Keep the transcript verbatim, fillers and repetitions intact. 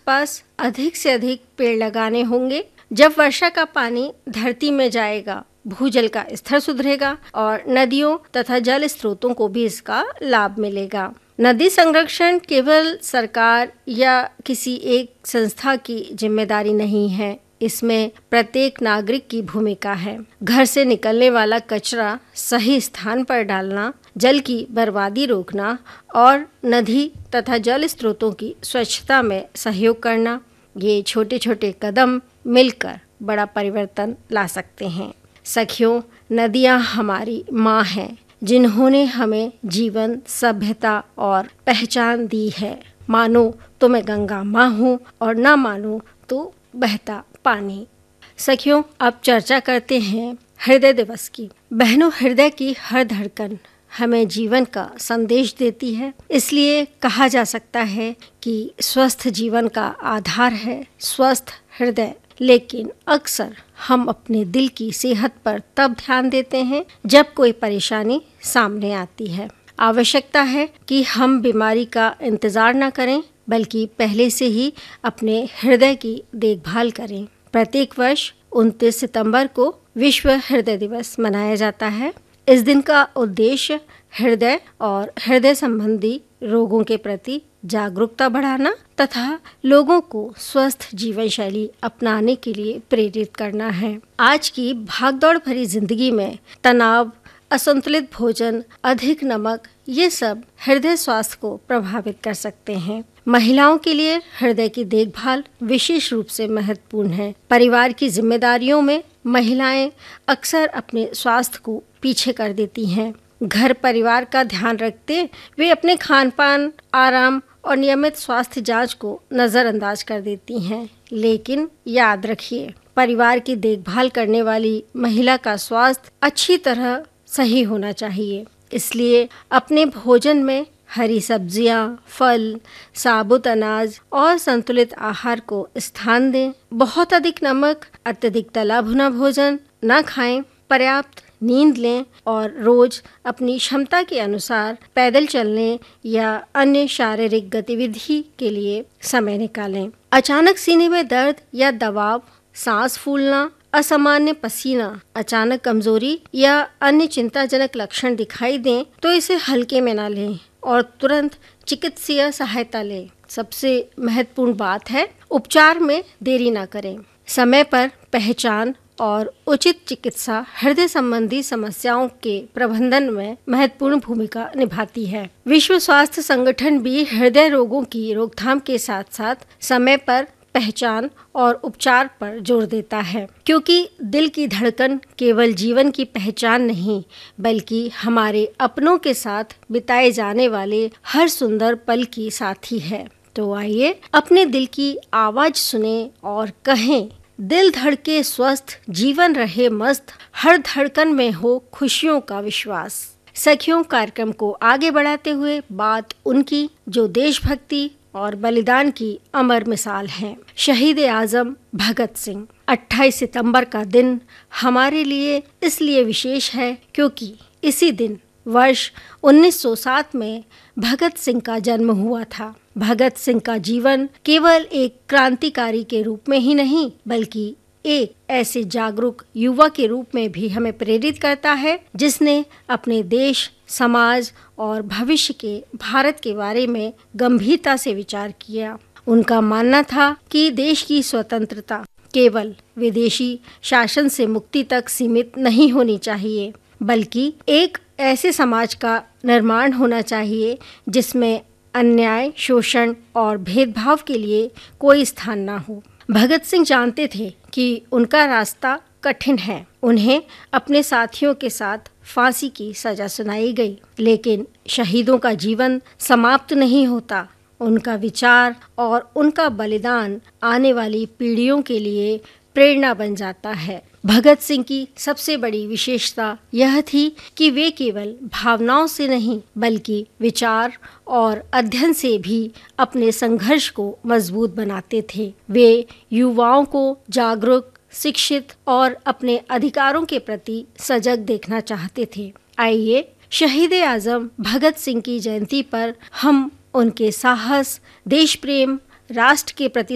आसपास अधिक से अधिक पेड़ लगाने होंगे। जब वर्षा का पानी धरती में जाएगा, भूजल का स्तर सुधरेगा और नदियों तथा जल स्रोतों को भी इसका लाभ मिलेगा। नदी संरक्षण केवल सरकार या किसी एक संस्था की जिम्मेदारी नहीं है, इसमें प्रत्येक नागरिक की भूमिका है। घर से निकलने वाला कचरा सही स्थान पर डालना, जल की बर्बादी रोकना और नदी तथा जल स्रोतों की स्वच्छता में सहयोग करना, ये छोटे छोटे कदम मिलकर बड़ा परिवर्तन ला सकते हैं। सखियों, नदियाँ हमारी माँ हैं, जिन्होंने हमें जीवन, सभ्यता और पहचान दी है। मानो तो मैं गंगा माँ हूँ और ना मानो तो बहता पानी। सखियों, अब चर्चा करते हैं हृदय दिवस की। बहनों, हृदय की हर धड़कन हमें जीवन का संदेश देती है। इसलिए कहा जा सकता है कि स्वस्थ जीवन का आधार है स्वस्थ हृदय। लेकिन अक्सर हम अपने दिल की सेहत पर तब ध्यान देते हैं जब कोई परेशानी सामने आती है। आवश्यकता है कि हम बीमारी का इंतजार न करें, बल्कि पहले से ही अपने हृदय की देखभाल करें। प्रत्येक वर्ष उनतीस सितंबर को विश्व हृदय दिवस मनाया जाता है। इस दिन का उद्देश्य हृदय और हृदय संबंधी रोगों के प्रति जागरूकता बढ़ाना तथा लोगों को स्वस्थ जीवन शैली अपनाने के लिए प्रेरित करना है। आज की भागदौड़ भरी जिंदगी में तनाव, असंतुलित भोजन, अधिक नमक, ये सब हृदय स्वास्थ्य को प्रभावित कर सकते हैं। महिलाओं के लिए हृदय की देखभाल विशेष रूप से महत्वपूर्ण है। परिवार की जिम्मेदारियों में महिलाएं अक्सर अपने स्वास्थ्य को पीछे कर देती हैं। घर परिवार का ध्यान रखते वे अपने खान पान, आराम और नियमित स्वास्थ्य जांच को नज़रअंदाज कर देती हैं। लेकिन याद रखिए, परिवार की देखभाल करने वाली महिला का स्वास्थ्य अच्छी तरह सही होना चाहिए। इसलिए अपने भोजन में हरी सब्जियां, फल, साबुत अनाज और संतुलित आहार को स्थान दें। बहुत अधिक नमक, अत्यधिक तला भुना भोजन न खाएं। पर्याप्त नींद लें और रोज अपनी क्षमता के अनुसार पैदल चलने या अन्य शारीरिक गतिविधि के लिए समय निकालें। अचानक सीने में दर्द या दबाव, सांस फूलना, असामान्य पसीना, अचानक कमजोरी या अन्य चिंताजनक लक्षण दिखाई दें तो इसे हल्के में न लें और तुरंत चिकित्सीय सहायता लें। सबसे महत्वपूर्ण बात है, उपचार में देरी न करें। समय पर पहचान और उचित चिकित्सा हृदय संबंधी समस्याओं के प्रबंधन में महत्वपूर्ण भूमिका निभाती है। विश्व स्वास्थ्य संगठन भी हृदय रोगों की रोकथाम के साथ साथ समय पर पहचान और उपचार पर जोर देता है, क्योंकि दिल की धड़कन केवल जीवन की पहचान नहीं, बल्कि हमारे अपनों के साथ बिताए जाने वाले हर सुंदर पल की साथी है। तो आइए अपने दिल की आवाज सुने और कहें, दिल धड़के स्वस्थ, जीवन रहे मस्त, हर धड़कन में हो खुशियों का विश्वास। सखियों, कार्यक्रम को आगे बढ़ाते हुए बात उनकी जो देशभक्ति और बलिदान की अमर मिसाल हैं, शहीद आजम भगत सिंह। अट्ठाईस सितंबर का दिन हमारे लिए इसलिए विशेष है क्योंकि इसी दिन वर्ष उन्नीस सौ सात में भगत सिंह का जन्म हुआ था। भगत सिंह का जीवन केवल एक क्रांतिकारी के रूप में ही नहीं, बल्कि एक ऐसे जागरूक युवा के रूप में भी हमें प्रेरित करता है, जिसने अपने देश, समाज और भविष्य के भारत के बारे में गंभीरता से विचार किया। उनका मानना था कि देश की स्वतंत्रता केवल विदेशी शासन से मुक्ति तक सीमित नहीं होनी चाहिए, बल्कि एक ऐसे समाज का निर्माण होना चाहिए जिसमें अन्याय, शोषण और भेदभाव के लिए कोई स्थान ना हो। भगत सिंह जानते थे कि उनका रास्ता कठिन है। उन्हें अपने साथियों के साथ फांसी की सजा सुनाई गई, लेकिन शहीदों का जीवन समाप्त नहीं होता। उनका विचार और उनका बलिदान आने वाली पीढ़ियों के लिए प्रेरणा बन जाता है। भगत सिंह की सबसे बड़ी विशेषता यह थी कि वे केवल भावनाओं से नहीं, बल्कि विचार और अध्ययन से भी अपने संघर्ष को मजबूत बनाते थे। वे युवाओं को जागरूक, शिक्षित और अपने अधिकारों के प्रति सजग देखना चाहते थे। आइए शहीद आजम भगत सिंह की जयंती पर हम उनके साहस, देश प्रेम, राष्ट्र के प्रति